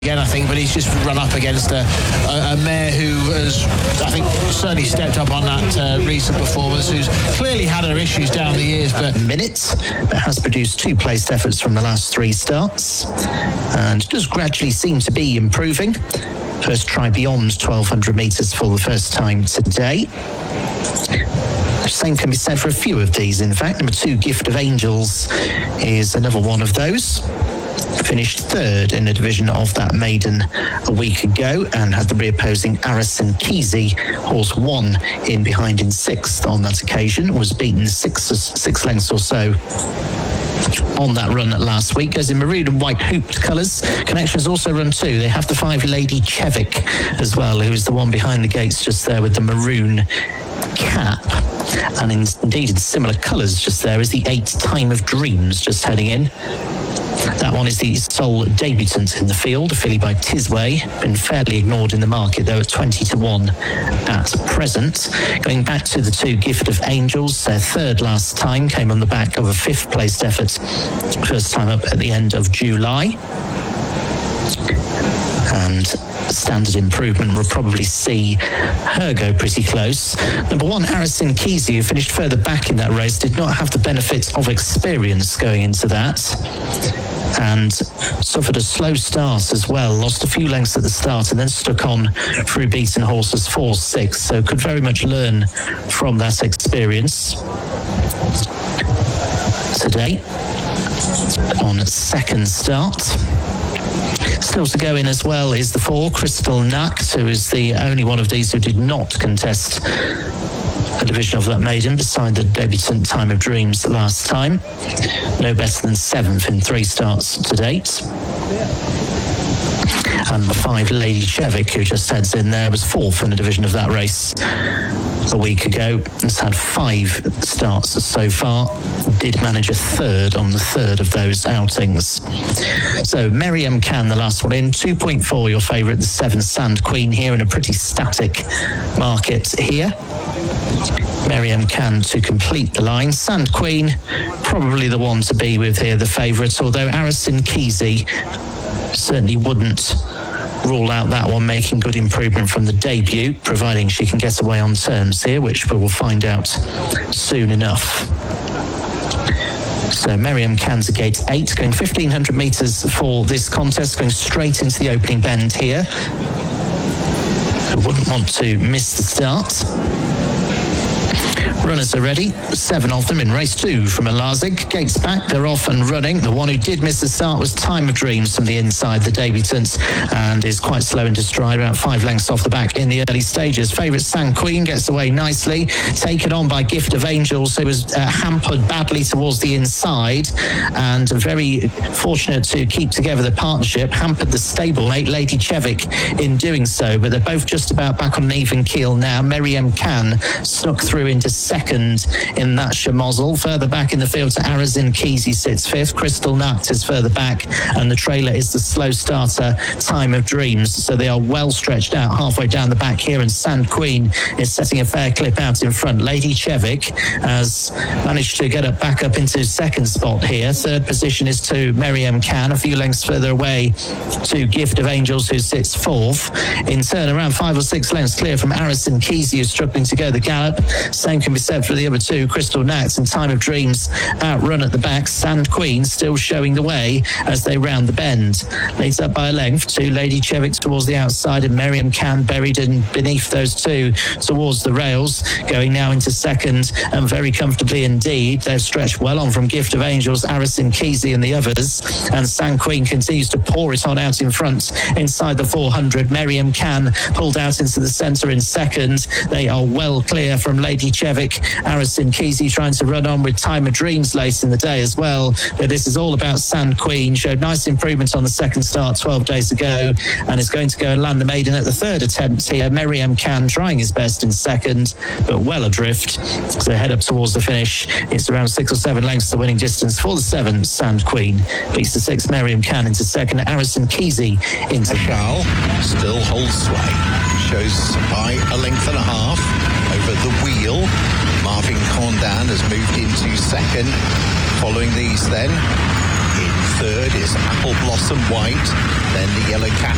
again, I think, but he's just run up against a mare who has, I think, certainly stepped up on that recent performance, who's clearly had her issues down the years. But Minutes has produced 2 placed efforts from the last 3 starts and does gradually seem to be improving. First try beyond 1200 metres for the first time today. The same can be said for a few of these, in fact. Number 2, Gift of Angels, is another one of those. Finished 3rd in the division of that maiden a week ago and had the reopposing Arison Kesey, horse 1 in behind in 6th on that occasion, was beaten 6 lengths or so on that run last week. Goes in maroon and white hooped colours. Connections also run 2. They have the 5 Lady Chevik as well, who is the one behind the gates just there with the maroon cap. And indeed in similar colours just there is the 8 Time of Dreams just heading in. That one is the sole debutant in the field, a filly by Tisway. Been fairly ignored in the market, though, at 20-1 at present. Going back to the 2 Gift of Angels, their 3rd last time came on the back of a 5th placed effort, first time up at the end of July. And standard improvement will probably see her go pretty close. Number 1, Arison Kesey, who finished further back in that race, did not have the benefit of experience going into that and suffered a slow start as well. Lost a few lengths at the start and then stuck on through beaten horses 4-6, so could very much learn from that experience. Today, on 2nd start. Still to go in as well is the 4, Crystal Nacht, who is the only one of these who did not contest a division of that maiden beside the debutant Time of Dreams last time. No better than 7th in 3 starts to date. And the 5 Lady Chevik, who just heads in there, was 4th in the division of that race a week ago. Has had 5 starts so far. Did manage a 3rd on the 3rd of those outings. So Miriam Khan, the last one in, 2.4 your favourite, the 7 Sand Queen here in a pretty static market here. Miriam Khan to complete the line. Sand Queen, probably the one to be with here, the favourite, although Arison Kesey certainly wouldn't rule out that one making good improvement from the debut, providing she can get away on terms here, which we will find out soon enough. So Miriam Khan to gate 8, going 1,500 metres for this contest, going straight into the opening bend here. I wouldn't want to miss the start. Runners are ready, 7 of them in race 2 from Alazig. Gates back, they're off and running. The one who did miss the start was Time of Dreams from the inside, the debutant, and is quite slow into stride, about 5 lengths off the back in the early stages. Favourite Sand Queen gets away nicely, taken on by Gift of Angels, who was hampered badly towards the inside, and very fortunate to keep together the partnership. Hampered the stablemate, Lady Chevik, in doing so, but they're both just about back on an even keel now. Miriam Khan snuck through into 2nd in that Chamozzle. Further back in the field to Arison Kesey sits 5th. Crystal Nacht is further back, and the trailer is the slow starter Time of Dreams. So they are well stretched out halfway down the back here, and Sand Queen is setting a fair clip out in front. Lady Chevik has managed to get back up into 2nd spot here. 3rd position is to Miriam Khan, a few lengths further away to Gift of Angels, who sits 4th. In turn, around 5 or 6 lengths clear from Arison Kesey, who's struggling to go the gallop. Same can be said for the other 2, Crystal Nacht and Time of Dreams outrun at the back. Sand Queen still showing the way as they round the bend. Leads up by a length to Lady Chevik towards the outside, and Miriam Khan buried in beneath those 2 towards the rails, going now into 2nd and very comfortably indeed. They've stretched well on from Gift of Angels, Arison Kesey and the others, and Sand Queen continues to pour it on out in front inside the 400. Miriam Khan pulled out into the centre in 2nd. They are well clear from Lady Chevik. Arison Kesey trying to run on with Time of Dreams late in the day as well. But this is all about Sand Queen. Showed nice improvement on the 2nd start 12 days ago, and is going to go and land the maiden at the 3rd attempt here. Miriam Khan trying his best in 2nd, but well adrift. So head up towards the finish. It's around 6 or 7 lengths the winning distance for the 7, Sand Queen. Beats the 6, Miriam Khan into 2nd. Arison Kesey into... Charles still holds sway. Shows by a length and a half over the wheel. Marvin Condan has moved into 2nd. Following these then, in 3rd is Apple Blossom White. Then the yellow cap